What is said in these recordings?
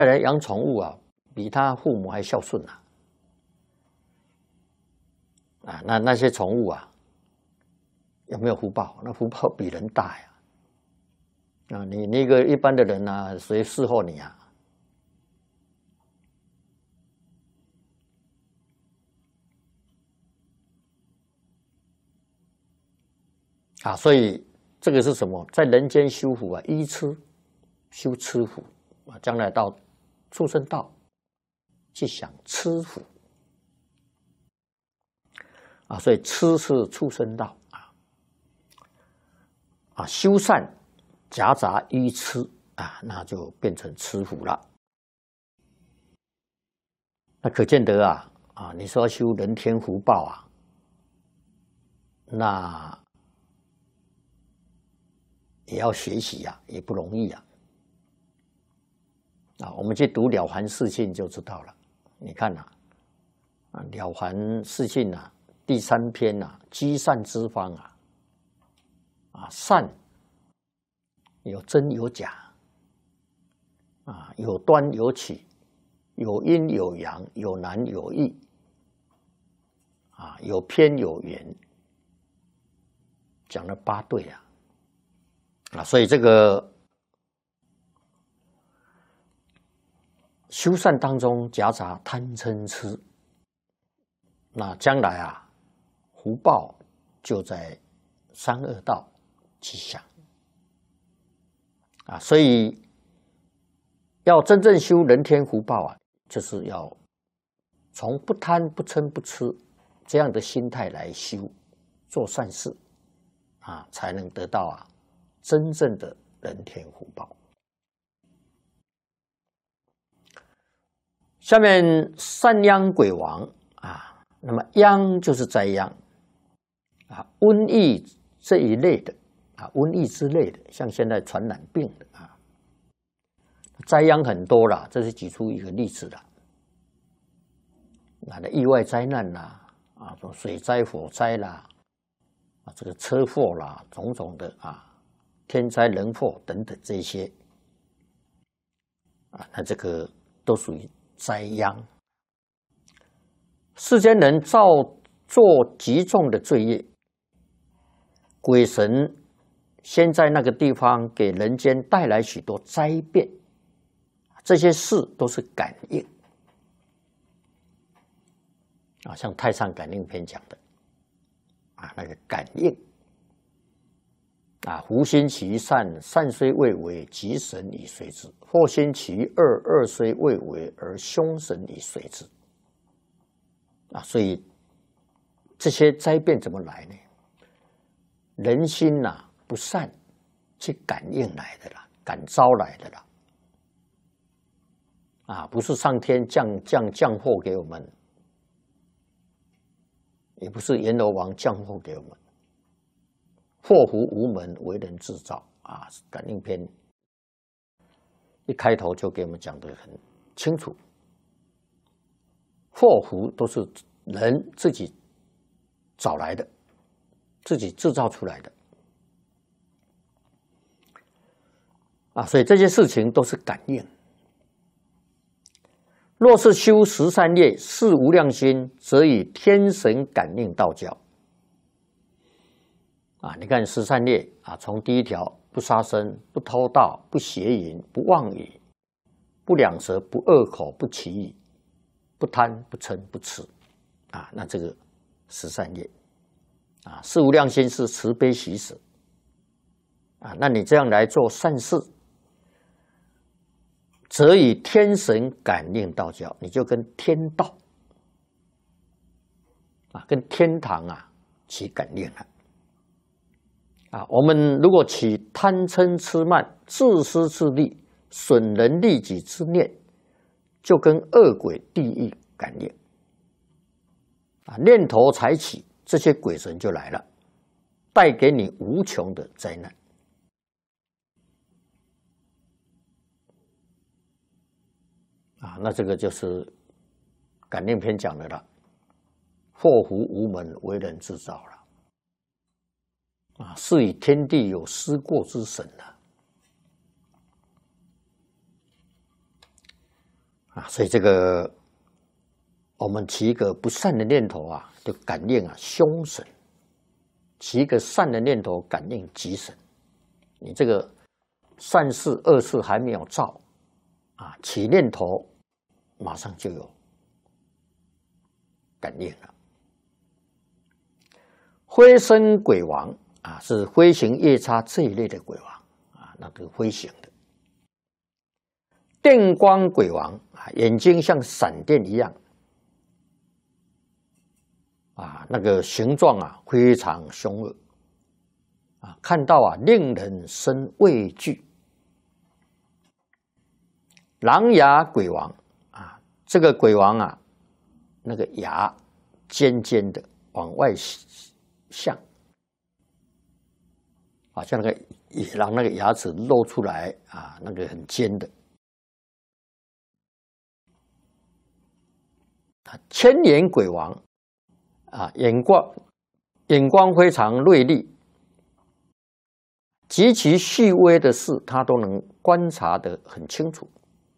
来养宠物啊，比他父母还孝顺那些宠物啊，有没有福报？那福报比人大呀！你一个一般的人啊，谁伺候你啊？所以这个是什么？在人间修福啊，依吃修吃福啊，将来到畜生道去享吃福所以吃是畜生道修善夹杂依吃那就变成吃福了。那可见得你说修人天福报那也要学习也不容易我们去读《了凡四训》就知道了。你看了凡四训第3篇积善之方善有真有假有端有起，有阴有阳，有难有易有偏有圆，讲了8对所以这个修善当中夹杂贪嗔痴，那将来福报就在三恶道去享所以要真正修人天福报就是要从不贪不嗔不痴这样的心态来修做善事才能得到真正的人天福报。下面善殃鬼王那么殃就是灾殃瘟疫这一类的瘟疫之类的，像现在传染病的灾殃很多啦，这是举出一个例子啦。意外灾难说水灾、火灾啦，这个车祸啦，种种的天灾人祸等等这些那这个都属于灾殃。世间人造作极重的罪业，鬼神先在那个地方给人间带来许多灾变，这些事都是感应像《太上感应篇》讲的那个感应福星其善，善虽未为，吉神以随之；祸星其恶，恶虽未为，而凶神以随之。所以这些灾变怎么来呢？人心不善，去感应来的啦，感召来的啦。不是上天降祸给我们，也不是阎罗王降祸给我们。祸福无门，为人自造感应篇一开头就给我们讲得很清楚，祸福都是人自己找来的，自己制造出来的所以这些事情都是感应。若是修十善业，是无量心，则以天神感应道教你看十善业从第一条不杀生、不偷盗、不邪淫、不妄语、不两舌、不恶口、不绮语、不贪、不嗔、不痴那这个十善业是无量心是慈悲喜舍那你这样来做善事，则以天神感应道教，你就跟天道跟天堂起感应了我们如果起贪嗔痴慢、自私自利、损人利己之念，就跟恶鬼地狱感应念头才起，这些鬼神就来了，带给你无穷的灾难那这个就是感应篇讲的了，祸福无门，为人自造了是以天地有失过之神所以这个我们起一个不善的念头啊，就感应凶神；起一个善的念头，感应吉神。你这个善事恶事还没有造起念头，马上就有感应了。飞身鬼王是飞行夜叉这一类的鬼王那个飞行的。电光鬼王眼睛像闪电一样那个形状非常凶恶看到令人生畏惧。狼牙鬼王这个鬼王那个牙尖尖的往外向像那个野狼那个牙齿露出来那个很尖的。千眼鬼王眼光非常锐利，极其细微的事他都能观察得很清楚。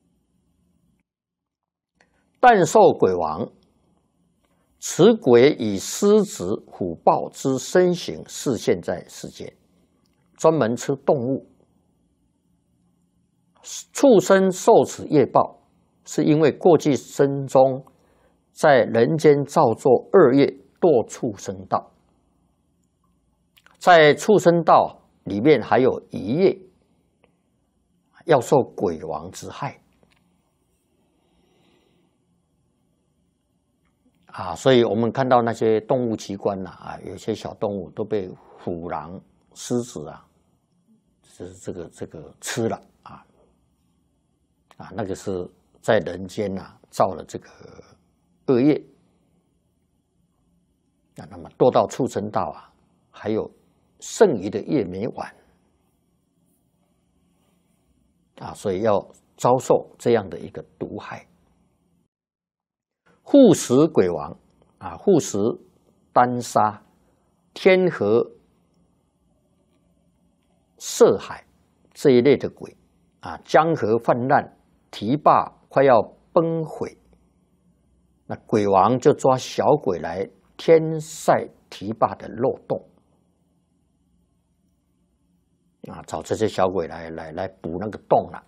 诞兽鬼王，此鬼以狮子、虎豹之身形示现在世间，专门吃动物。畜生受此业报，是因为过去生中在人间造作恶业，堕畜生道。在畜生道里面还有一业，要受鬼王之害所以我们看到那些动物奇观有些小动物都被虎狼、狮子就是这个吃了那个是在人间造了这个恶业那么堕到畜生道还有剩余的业没完所以要遭受这样的一个毒害。护食鬼王护食、丹砂、天河、涉海这一类的鬼江河泛滥，堤坝快要崩毁，那鬼王就抓小鬼来填塞堤坝的漏洞找这些小鬼来补那个洞了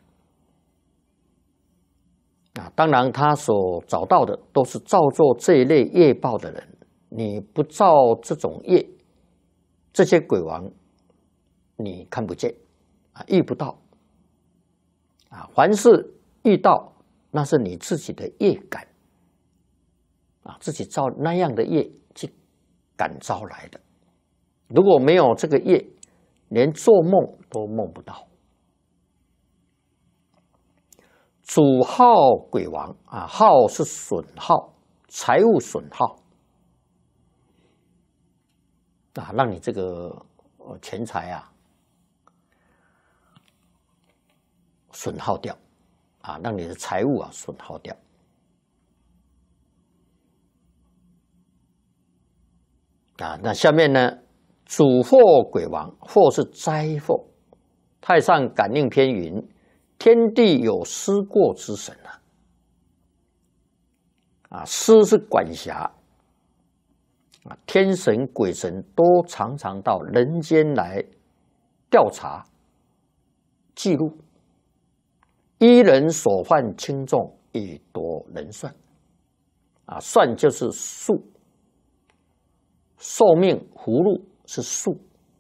当然他所找到的都是造作这一类业报的人，你不造这种业，这些鬼王你看不见遇不到凡是遇到，那是你自己的业感自己造那样的业去感召来的。如果没有这个业，连做梦都梦不到。主耗鬼王耗是损耗，财物损耗让你这个钱财损耗掉让你的财物损耗掉那下面呢，主祸鬼王，祸是灾祸。太上感应篇云：天地有司过之神司是管辖天神鬼神都常常到人间来调查记录，依人所犯轻重以夺人算算就是数，寿命葫芦是数。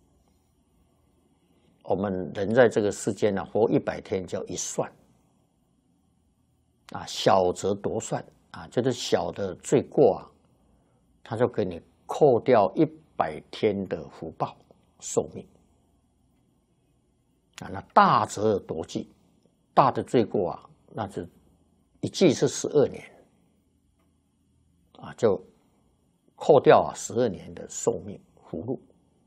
我们人在这个世间活100天叫一算小则夺算就是小的罪过他就给你扣掉100天的福报寿命那大则夺计，大的罪过那是一计是12年就扣掉12年的寿命福禄。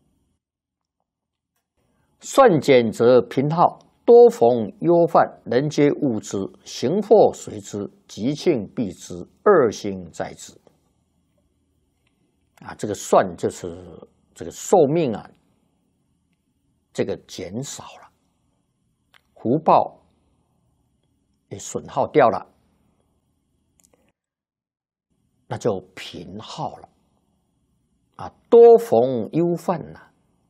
算减则贫耗，多逢忧患，人皆恶之，行祸随之，吉庆避之，恶行在之这个算就是这个寿命这个减少了，福报也损耗掉了那就贫耗了啊，多逢忧患呐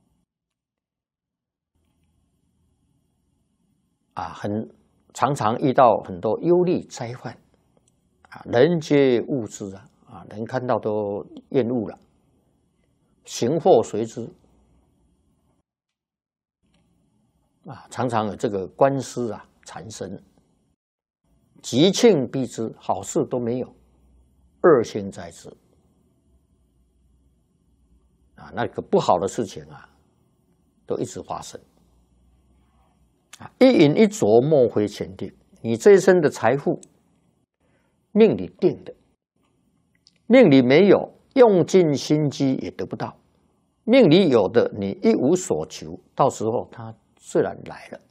啊，常常遇到很多忧虑灾患啊，人皆恶之啊，人看到都厌恶了，行祸随之啊，常常有这个官司啊缠身，吉庆必之，好事都没有，恶星在之啊，那个不好的事情啊，都一直发生啊，一饮一啄，莫非前定。你这一生的财富，命里定的，命里没有，用尽心机也得不到；命里有的，你一无所求，到时候它自然来了。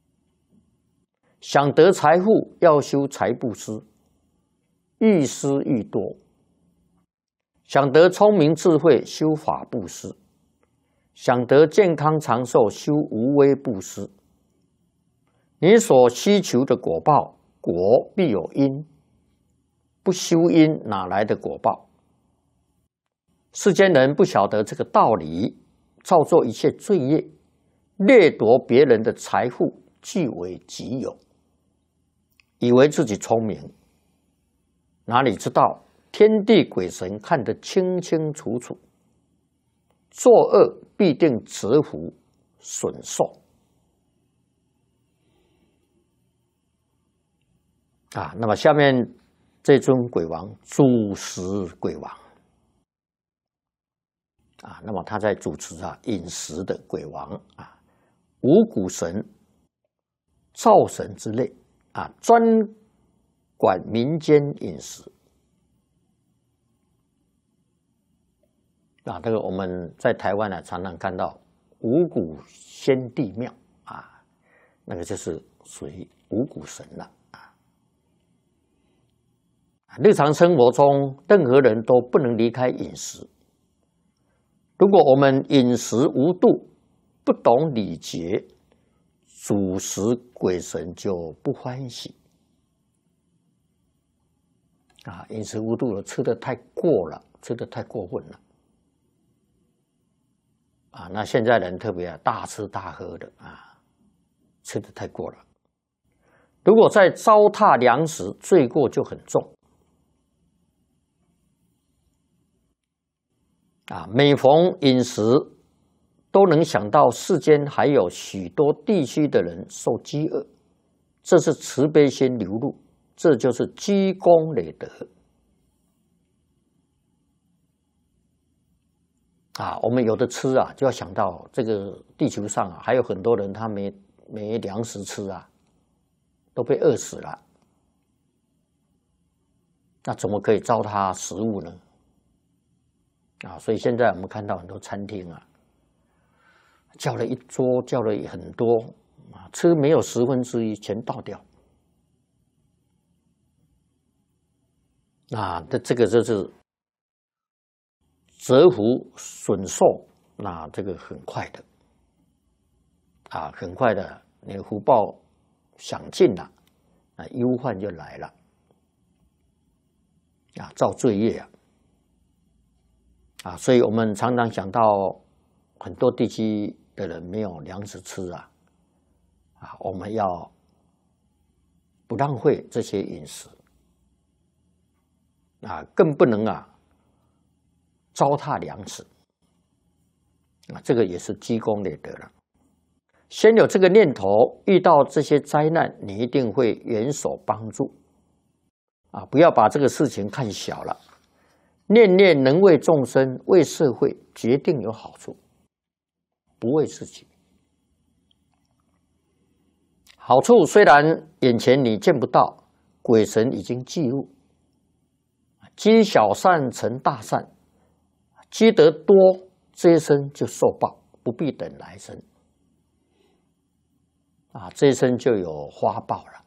想得财富，要修财布施，愈施愈多；想得聪明智慧，修法布施；想得健康长寿，修无为布施。你所需求的果报，果必有因，不修因哪来的果报？世间人不晓得这个道理，造作一切罪业，掠夺别人的财富，据为己有，以为自己聪明，哪里知道天地鬼神看得清清楚楚，作恶必定折福损寿啊！那么下面这尊鬼王主食鬼王啊，那么他在主持饮食的鬼王啊，五谷神、灶神之类啊，专管民间饮食啊。这个我们在台湾呢，常常看到五谷先帝庙啊，那个就是属于五谷神了。日常生活中，任何人都不能离开饮食。如果我们饮食无度，不懂礼节，主食鬼神就不欢喜啊！饮食无度了，吃得太过了，吃得太过分了啊！那现在人特别大吃大喝的啊，吃得太过了。如果再糟蹋粮食，罪过就很重。啊，每逢饮食，都能想到世间还有许多地区的人受饥饿，这是慈悲心流露，这就是积功累德。啊，我们有的吃啊，就要想到这个地球上啊，还有很多人他没粮食吃啊，都被饿死了，那怎么可以糟蹋食物呢？啊，所以现在我们看到很多餐厅啊，叫了一桌，叫了很多啊，吃没有1/10全倒掉。啊，这个就是折福损寿，那这个很快的，啊，很快的，你的福报享尽了，啊，忧患就来了，啊，造罪业啊。啊，所以我们常常想到很多地区的人没有粮食吃啊，啊，我们要不浪费这些饮食啊，更不能糟蹋粮食啊，这个也是积功累德了。先有这个念头，遇到这些灾难，你一定会援手帮助啊，不要把这个事情看小了。念念能为众生、为社会，决定有好处，不为自己。好处虽然眼前你见不到，鬼神已经记录。积小善成大善，积得多，这一生就受报，不必等来生。啊，这一生就有花报了。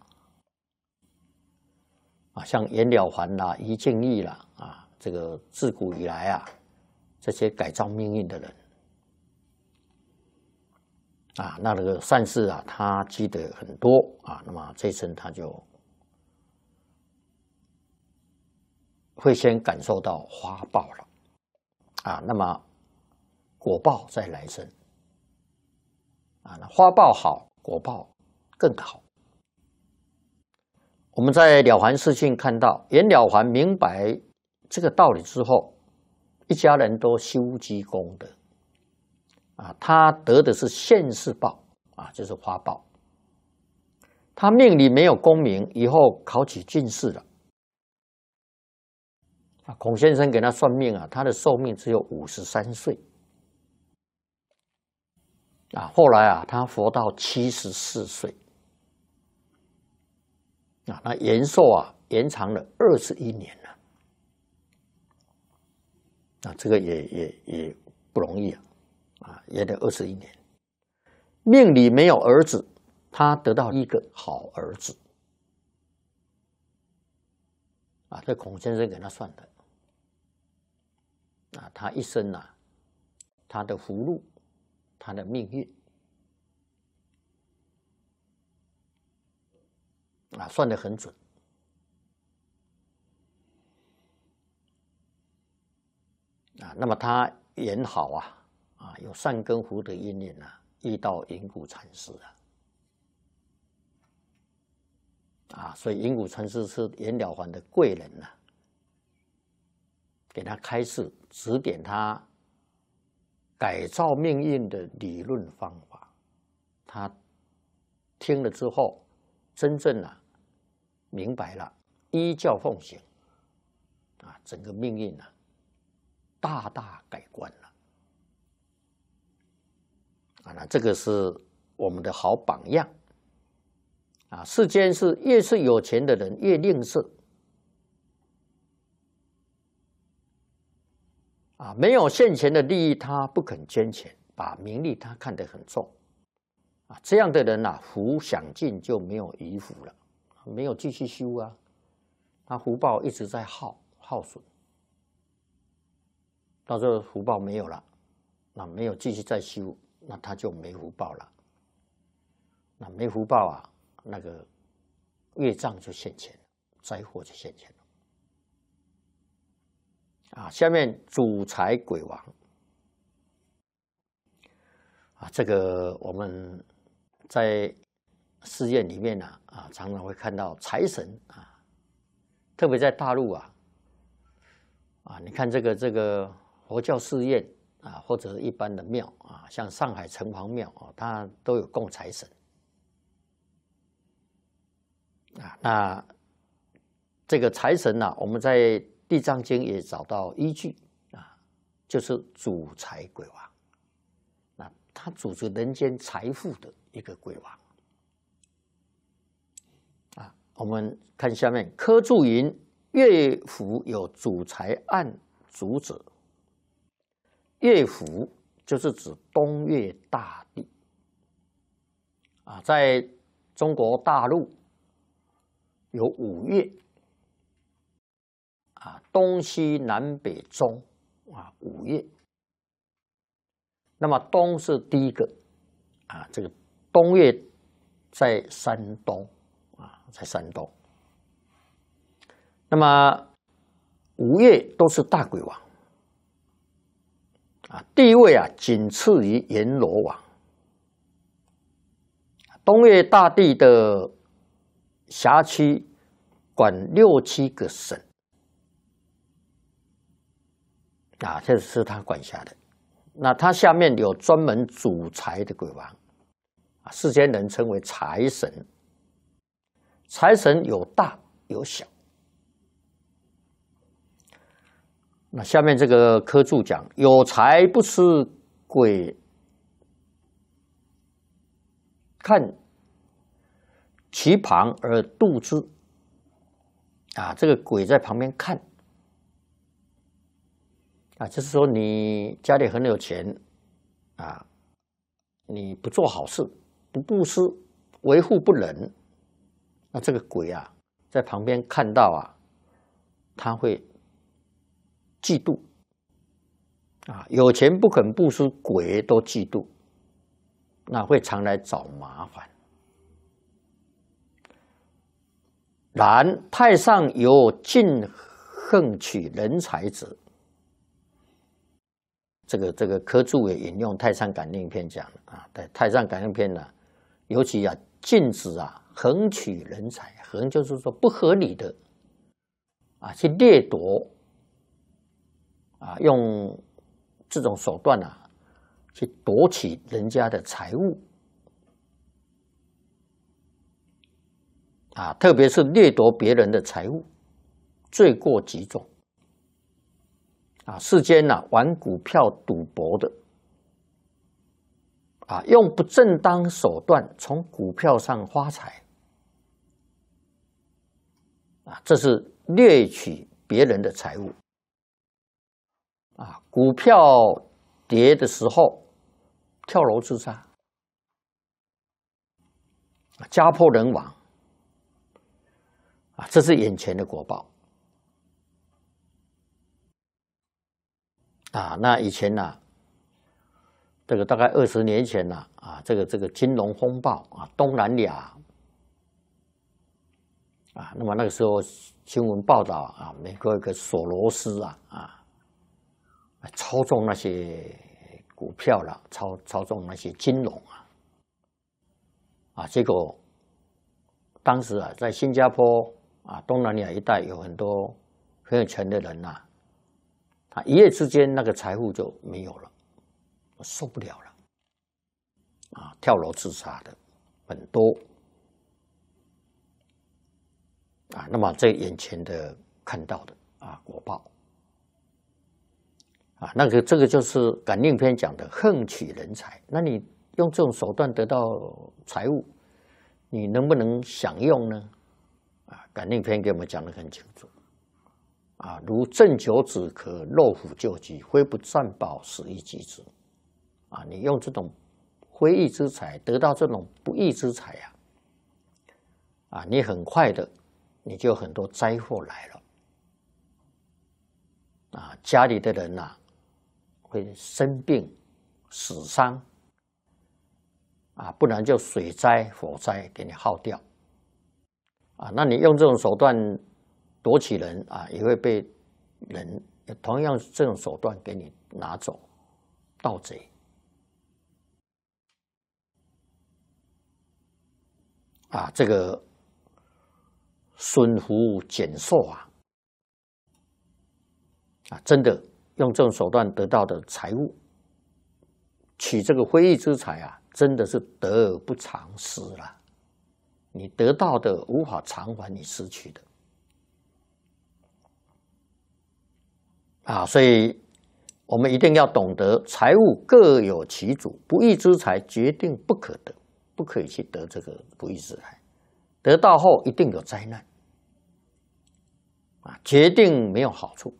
啊，像袁了凡啦、于敬义啦，啊。这个自古以来啊，这些改造命运的人啊，那个善事啊，他积得很多啊，那么这一生他就会先感受到花报了啊，那么果报再来生啊，那花报好，果报更好。我们在了凡四训看到，袁了凡明白这个道理之后，一家人都修积功德啊，他得的是现世报啊，就是花报。他命里没有功名，以后考取进士了啊。孔先生给他算命啊，他的寿命只有53岁啊。后来啊，他活到74岁啊，那延寿啊，延长了21年了啊，这个也不容易啊，延了21年。命里没有儿子，他得到一个好儿子啊，这孔先生给他算的啊，他一生啊，他的福禄，他的命运啊，算得很准啊。那么他演好啊，有善根福德因缘啊，遇到云谷禅师啊，所以云谷禅师是袁了凡的贵人呐，给他开示，指点他改造命运的理论方法。他听了之后，真正明白了，依教奉行啊，整个命运大大改观了啊。那这个是我们的好榜样啊。世间是越是有钱的人越吝啬啊，没有现前的利益他不肯捐钱，把名利他看得很重啊。这样的人福享尽就没有余福了，没有继续修啊，他福报一直在耗损，到时候福报没有了，那没有继续再修，那他就没福报了。那没福报那个业障就现前，灾祸就现前了啊。下面主财鬼王啊，这个我们在寺院里面常常会看到财神啊，特别在大陆你看这个佛教寺院或者一般的庙像上海城隍庙它都有供财神那这个财神我们在地藏经也找到依据就是主财鬼王，那他主持人间财富的一个鬼王我们看下面，科注云：乐府有主财暗主者，乐府就是指东岳大帝在中国大陆有5岳东西南北中5岳。那么东是第一个这个东岳在山东在山东。那么5岳都是大鬼王地位仅次于阎罗王。东岳大帝的辖区管6、7个省这是他管辖的。那他下面有专门主财的鬼王世间人称为财神。财神有大有小。那下面这个科注讲，有财不吃鬼看其旁而度之这个鬼在旁边看就是说你家里很有钱你不做好事，不布施，为富不仁，那这个鬼在旁边看到他会嫉妒有钱不肯布施，鬼都嫉妒，那会常来找麻烦。然太上有尽横取人才者。这个科注也引用《太上感应篇》讲的啊，在《太上感应篇》呢，尤其啊禁止啊横取人才，横就是说不合理的啊去掠夺啊，用这种手段啊去夺取人家的财物啊，特别是掠夺别人的财物，罪过极重。啊，世间呐，玩股票赌博的，啊，用不正当手段从股票上发财，啊，这是掠取别人的财物。啊，股票跌的时候跳楼自杀，家破人亡，啊，这是眼前的果报。啊，那以前呢，这个大概20年前呢，啊，这个金融风暴啊，东南亚，啊，那么那个时候新闻报道啊，美国有个索罗斯啊，操纵那些股票了，操纵那些金融啊，结果当时啊，在新加坡啊，东南亚一带有很多很有钱的人呐。啊，一夜之间那个财富就没有了，我受不了了，啊，跳楼自杀的很多，啊，那么这眼前的看到的啊果报，啊，这个就是《感应篇》讲的横取人才。那你用这种手段得到财物，你能不能享用呢？啊，《感应篇》给我们讲得很清楚。啊，如鸩酒止渴，肉虎救急，非不善宝，死亦及之。啊，你用这种非义之财得到这种不义之财啊，你很快的你就很多灾祸来了。啊，家里的人呐，会生病、死伤，啊，不然就水灾、火灾给你耗掉。啊，那你用这种手段夺取人啊，也会被人同样这种手段给你拿走，盗贼啊，这个损福减寿啊，真的用这种手段得到的财物，取这个非义之财啊，真的是得而不偿失了。你得到的无法偿还你失去的。啊，所以我们一定要懂得财物各有其主，不义之财决定不可得，不可以去得这个不义之财，得到后一定有灾难，啊，决定没有好处。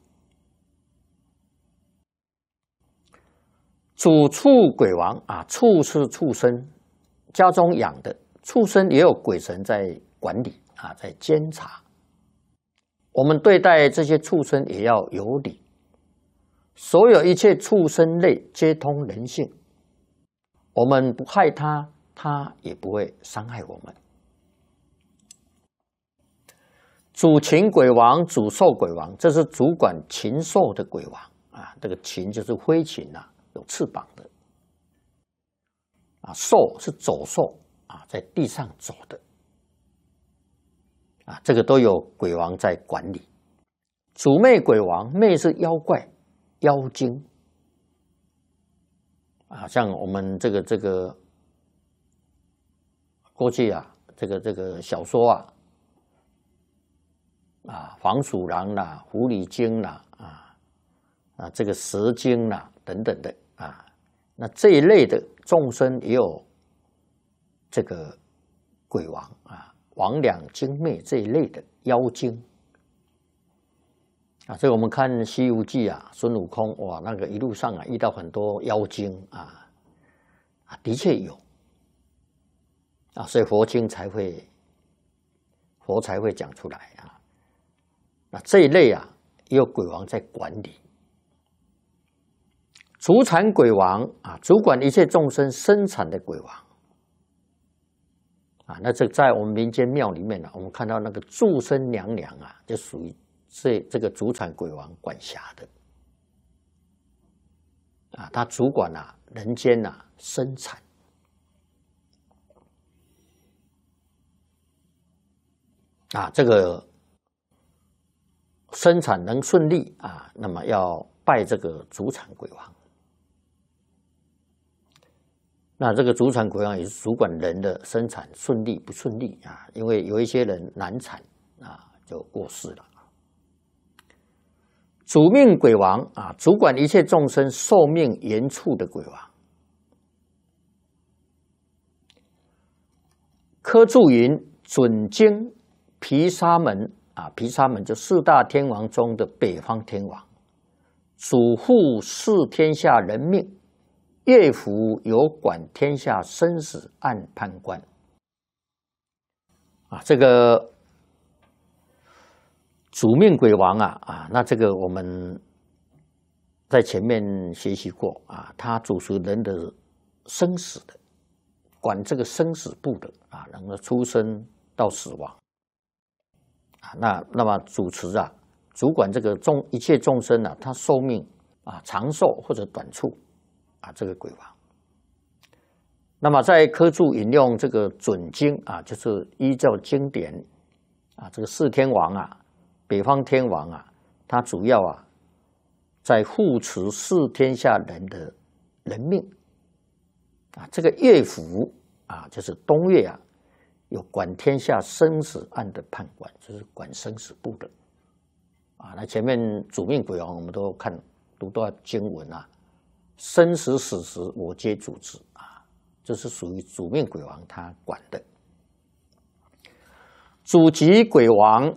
主畜鬼王啊，畜是畜生，家中养的畜生也有鬼神在管理啊，在监察。我们对待这些畜生也要有理。所有一切畜生类皆通人性，我们不害它，它也不会伤害我们。主禽鬼王、主兽鬼王，这是主管禽兽的鬼王啊。这个禽就是飞禽啊，有翅膀的啊。兽是走兽啊，在地上走的啊，这个都有鬼王在管理。主魅鬼王，魅是妖怪。妖精啊，像我们这个过去啊，这个小说黄鼠狼啦、狐狸精啦这个蛇精啦等等的啊，那这一类的众生也有这个鬼王啊、魍魉精魅这一类的妖精。啊，这个我们看《西游记》啊，孙悟空哇，那个一路上啊遇到很多妖精的确有啊，所以佛才会讲出来啊。那这一类啊，也有鬼王在管理。主产鬼王啊，主管一切众生生产的鬼王啊，那这在我们民间庙里面呢，我们看到那个祝生娘娘啊，就属于这个主产鬼王管辖的啊，他主管人间生产啊，这个生产能顺利啊，那么要拜这个主产鬼王。那这个主产鬼王也是主管人的生产顺利不顺利啊，因为有一些人难产啊，就过世了。主命鬼王啊，主管一切众生寿命延促的鬼王。科注云准经毗沙门啊，毗沙门就四大天王中的北方天王，主护四天下人命。乐府有管天下生死案判官啊，这个主命鬼王那这个我们在前面学习过啊，他主持人的生死的，管这个生死簿的啊，人的出生到死亡啊，那么主持主管这个一切众生他寿命长寿或者短促。这个鬼王，那么在科注引用这个准经就是依照经典这个四天王北方天王他主要在护持四天下人的人命这个乐府就是东岳有管天下生死案的判官，就是管生死簿的那前面主命鬼王我们都读到经文生死死时我皆主持这是属于主命鬼王他管的。主疾鬼王，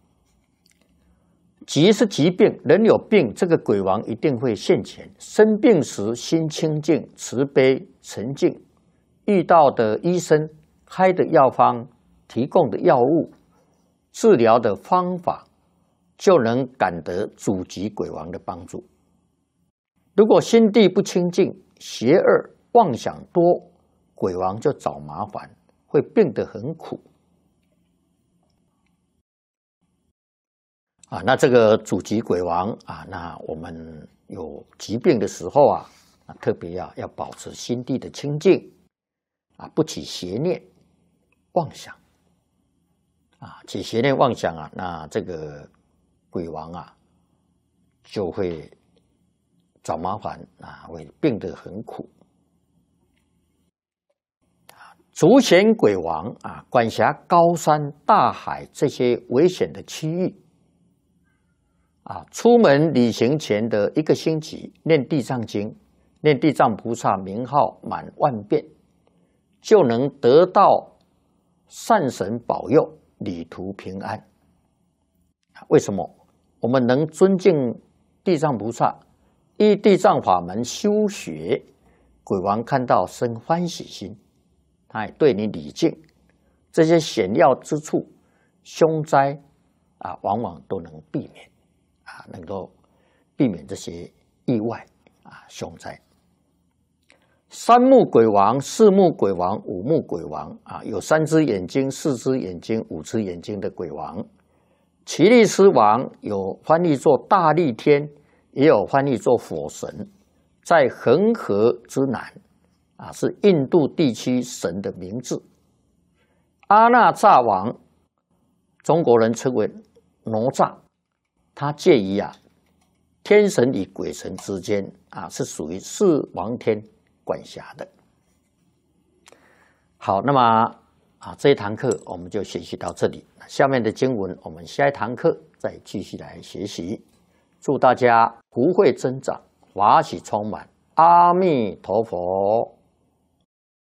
疾是疾病，人有病，这个鬼王一定会现前。生病时心清净、慈悲、沉静，遇到的医生开的药方、提供的药物、治疗的方法，就能感得主疾鬼王的帮助。如果心地不清净、邪恶、妄想多，鬼王就找麻烦，会病得很苦那这个主疾鬼王那我们有疾病的时候特别要保持心地的清净不起邪念、妄想起邪念、妄想那这个鬼王就会找麻烦会病得很苦。主显鬼王管辖高山、大海这些危险的区域出门旅行前的1个星期念地藏经，念地藏菩萨名号满万遍，就能得到善神保佑，旅途平安。为什么我们能尊敬地藏菩萨，依地藏法门修学，鬼王看到生欢喜心，他也对你礼敬，这些险要之处、凶灾往往都能避免能够避免这些意外凶灾。3目鬼王、4目鬼王、5目鬼王有3只眼睛、4只眼睛、5只眼睛的鬼王。奇力斯王有翻译作大力天，也有翻译作火神，在恒河之南是印度地区神的名字。阿那吒王，中国人称为哪吒，他介于天神与鬼神之间是属于四王天管辖的。好，那么这一堂课我们就学习到这里，下面的经文我们下一堂课再继续来学习。祝大家福慧增长，法喜充满，阿弥陀佛。